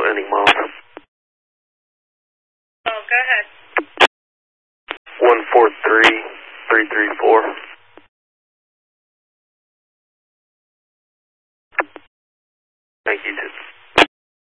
landing miles. Oh, go ahead. 143334. Thank you, too.